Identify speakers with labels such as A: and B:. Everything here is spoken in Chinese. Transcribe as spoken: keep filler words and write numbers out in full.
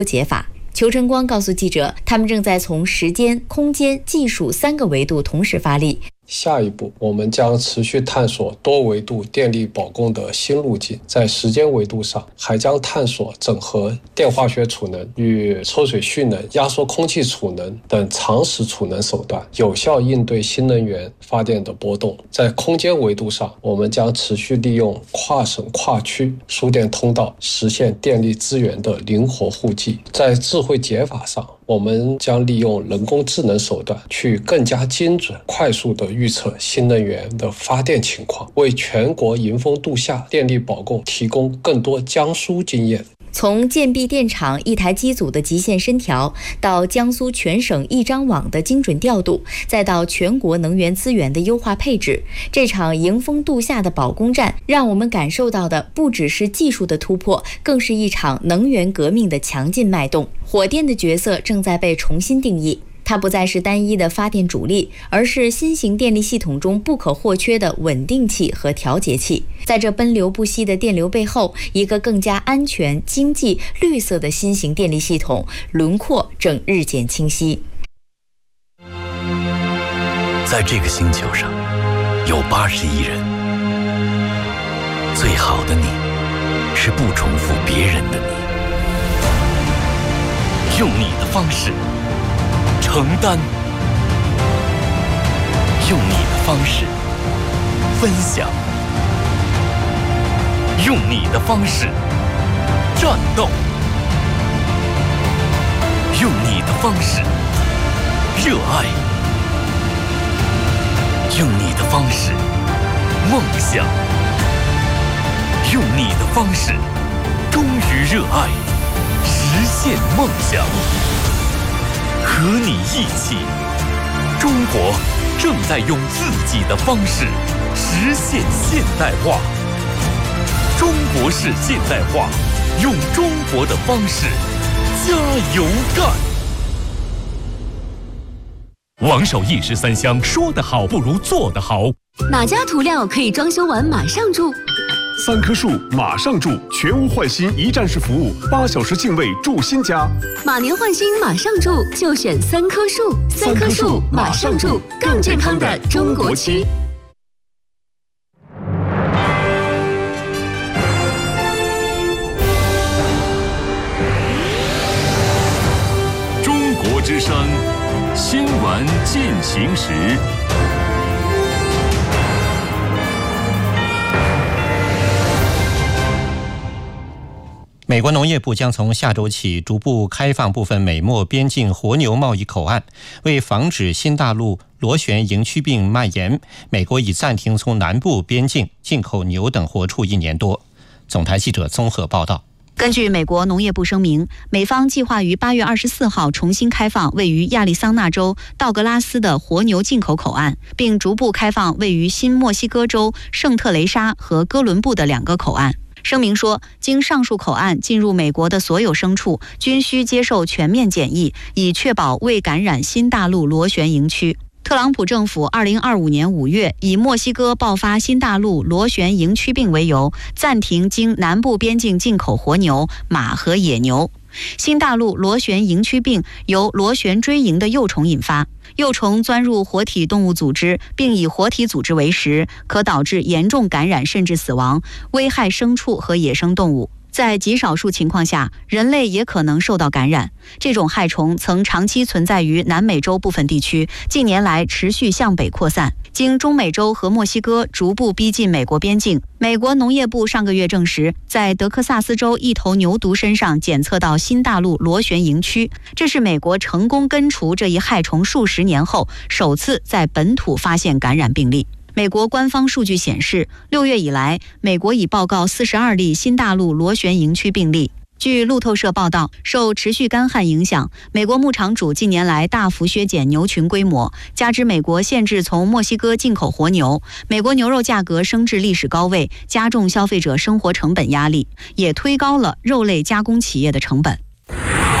A: 解法。裘晨光告诉记者，他们正在从时间、空间、技术三个维度同时发力。
B: 下一步，我们将持续探索多维度电力保供的新路径。在时间维度上，还将探索整合电化学储能与抽水蓄能、压缩空气储能等长时储能手段，有效应对新能源发电的波动。在空间维度上，我们将持续利用跨省跨区输电通道，实现电力资源的灵活互济。在智慧解法上，我们将利用人工智能手段，去更加精准、快速地预测新能源的发电情况，为全国迎峰度夏电力保供提供更多江苏经验。
A: 从建壁电厂一台机组的极限深调，到江苏全省一张网的精准调度，再到全国能源资源的优化配置，这场迎峰度夏的保供战，让我们感受到的不只是技术的突破，更是一场能源革命的强劲脉动。火电的角色正在被重新定义。它不再是单一的发电主力，而是新型电力系统中不可或缺的稳定器和调节器。在这奔流不息的电流背后，一个更加安全、经济、绿色的新型电力系统轮廓正日渐清晰。
C: 在这个星球上，有八十亿人，最好的你，是不重复别人的你，用你的方式承担，用你的方式分享，用你的方式战斗，用你的方式热爱，用你的方式梦想，用你的方式忠于热爱，实现梦想。和你一起，中国正在用自己的方式实现现代化。中国式现代化，用中国的方式加油干。王守义十三香，说得好不如做得好。
D: 哪家涂料可以装修完马上住？
E: 三棵树马上住，全屋换新一站式服务，八小时净位住新家。
D: 马年换新马上住，就选三棵树。三棵树马上住，更健康的中国区。
F: 中国之声新闻进行时。
G: 美国农业部将从下周起逐步开放部分美墨边境活牛贸易口岸，为防止新大陆螺旋营区病蔓延，美国已暂停从南部边境进口牛等活畜一年多。总台记者综合报道。
H: 根据美国农业部声明，美方计划于八月二十四号重新开放位于亚利桑那州道格拉斯的活牛进口口岸，并逐步开放位于新墨西哥州圣特雷莎和哥伦布的两个口岸。声明说，经上述口岸进入美国的所有牲畜均需接受全面检疫，以确保未感染新大陆螺旋营区。特朗普政府二零二五年五月以墨西哥爆发新大陆螺旋营区病为由，暂停经南部边境进口活牛、马和野牛。新大陆螺旋营区病由螺旋锥蝇的幼虫引发，幼虫钻入活体动物组织，并以活体组织为食，可导致严重感染甚至死亡，危害牲畜和野生动物。在极少数情况下，人类也可能受到感染。这种害虫曾长期存在于南美洲部分地区，近年来持续向北扩散，经中美洲和墨西哥逐步逼近美国边境。美国农业部上个月证实，在德克萨斯州一头牛犊身上检测到新大陆螺旋营区，这是美国成功根除这一害虫数十年后首次在本土发现感染病例。美国官方数据显示，六月以来，美国已报告四十二例新大陆螺旋营区病例。据路透社报道，受持续干旱影响，美国牧场主近年来大幅削减牛群规模，加之美国限制从墨西哥进口活牛，美国牛肉价格升至历史高位，加重消费者生活成本压力，也推高了肉类加工企业的成本。